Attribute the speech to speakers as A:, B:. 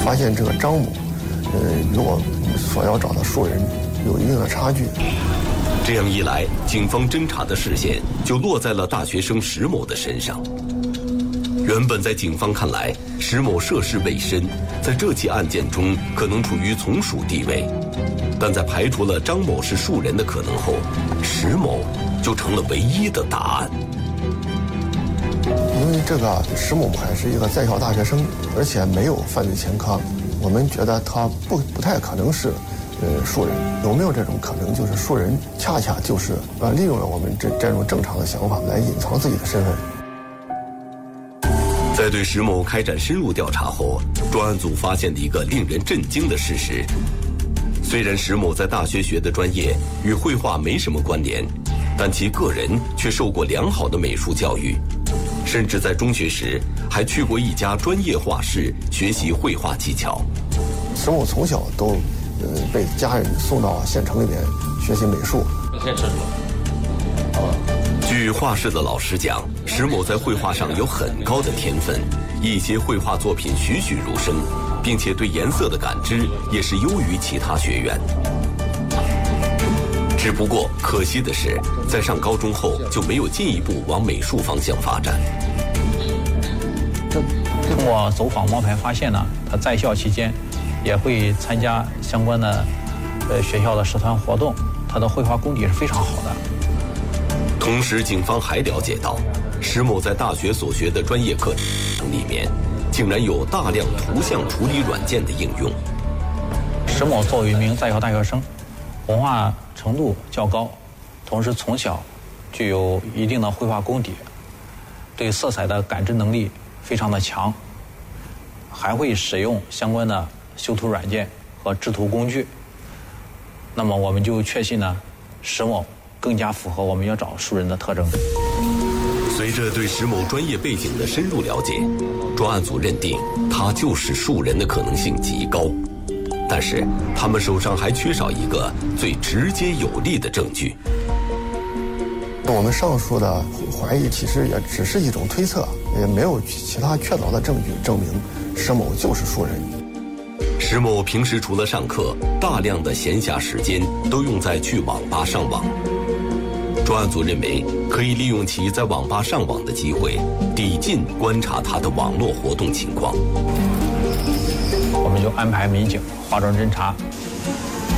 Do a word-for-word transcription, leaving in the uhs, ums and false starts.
A: 发现这个张某，呃，与我们所要找的树人有一定的差距。
B: 这样一来，警方侦查的视线就落在了大学生石某的身上。原本在警方看来，石某涉世未深，在这起案件中可能处于从属地位，但在排除了张某是树人的可能后，石某就成了唯一的答案。
A: 因为这个石某还是一个在校大学生，而且没有犯罪前科，我们觉得他不不太可能是呃树人。有没有这种可能，就是树人恰恰就是呃利用了我们这这种正常的想法来隐藏自己的身份。
B: 在对石某开展深入调查后，专案组发现了一个令人震惊的事实：虽然石某在大学学的专业与绘画没什么关联，但其个人却受过良好的美术教育，甚至在中学时还去过一家专业画室学习绘画技巧。
A: 石某从小都呃被家人送到县城里面学习美术。
B: 据画室的老师讲，石某在绘画上有很高的天分，一些绘画作品栩栩如生，并且对颜色的感知也是优于其他学员。只不过可惜的是，在上高中后就没有进一步往美术方向发展。
C: 通过走访摸排发现呢，他在校期间也会参加相关的呃学校的社团活动，他的绘画功底是非常好的。
B: 同时，警方还了解到，石某在大学所学的专业课程里面，竟然有大量图像处理软件的应用。
C: 石某作为一名在校大学生，文化程度较高，同时从小具有一定的绘画功底，对色彩的感知能力非常的强，还会使用相关的修图软件和制图工具。那么我们就确信呢，石某更加符合我们要找树人的特征。
B: 随着对石某专业背景的深入了解，专案组认定他就是树人的可能性极高。但是他们手上还缺少一个最直接有力的证据。
A: 我们上述的怀疑其实也只是一种推测，也没有其他确凿的证据证明石某就是树人。
B: 石某平时除了上课，大量的闲暇时间都用在去网吧上网。专案组认为，可以利用其在网吧上网的机会，抵近观察他的网络活动情况。
C: 我们就安排民警化妆侦查，